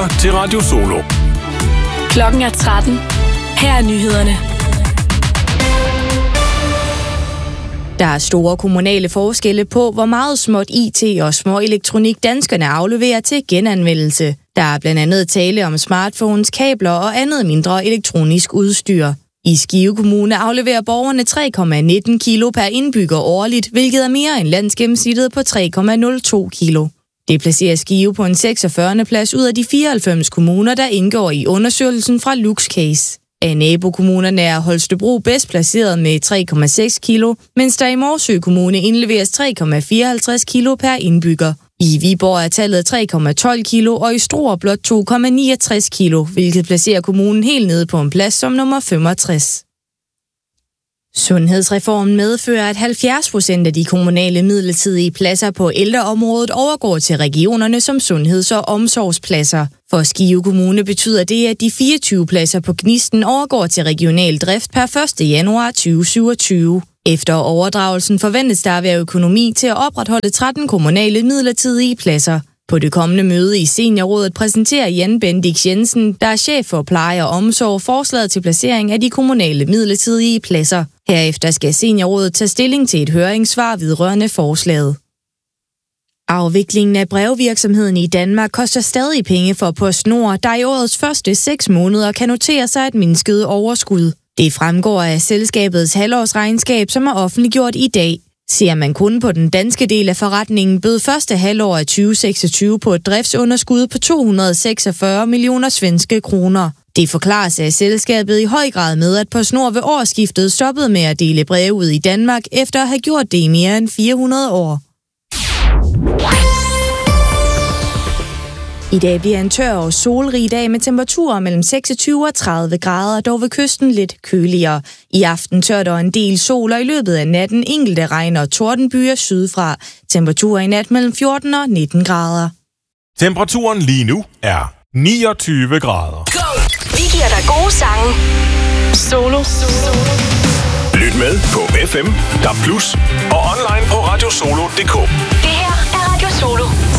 lytter til Radio Solo. Klokken er 13. Her er nyhederne. Der er store kommunale forskelle på, hvor meget småt IT og små elektronik danskerne afleverer til genanvendelse. Der er blandt andet tale om smartphones, kabler og andet mindre elektronisk udstyr. I Skive Kommune afleverer borgerne 3,19 kilo per indbygger årligt, hvilket er mere end landsgennemsnittet på 3,02 kilo. Det placerer Skive på en 46. plads ud af de 94 kommuner, der indgår i undersøgelsen fra LuxCase. Af nabokommunerne er Holstebro bedst placeret med 3,6 kilo, mens der i Morsø Kommune indleveres 3,54 kilo per indbygger. I Viborg er tallet 3,12 kilo, og i Struer blot 2,69 kilo, hvilket placerer kommunen helt nede på en plads som nummer 65. Sundhedsreformen medfører, at 70% af de kommunale midlertidige pladser på ældreområdet overgår til regionerne som sundheds- og omsorgspladser. For Skive Kommune betyder det, at de 24 pladser på Gnisten overgår til regional drift per 1. januar 2027. Efter overdragelsen forventes der at være økonomi til at opretholde 13 kommunale midlertidige pladser. På det kommende møde i Seniorrådet præsenterer Jan Bendix Jensen, der er chef for pleje og omsorg, forslaget til placering af de kommunale midlertidige pladser. Herefter skal Seniorrådet tage stilling til et høringssvar vedrørende forslaget. Afviklingen af brevvirksomheden i Danmark koster stadig penge for PostNord, der i årets første 6 måneder kan notere sig et mindsket overskud. Det fremgår af selskabets halvårsregnskab, som er offentliggjort i dag. Ser man kun på den danske del af forretningen, bød første halvår af 2026 på et driftsunderskud på 246 millioner svenske kroner. Det forklares af selskabet i høj grad med, at PostNord ved årsskiftet stoppede med at dele breve ud i Danmark, efter at have gjort det i mere end 400 år. I dag bliver en tør og solrig dag med temperaturer mellem 26 og 30 grader, dog ved kysten lidt køligere. I aften tør der en del sol, og i løbet af natten enkelte regn- og tordenbyer sydfra. Temperaturer i nat mellem 14 og 19 grader. Temperaturen lige nu er 29 grader. Go! Vi giver dig gode sange. Solo. Lyt med på FM, DAB+, og online på radiosolo.dk. Det her er Radio Solo.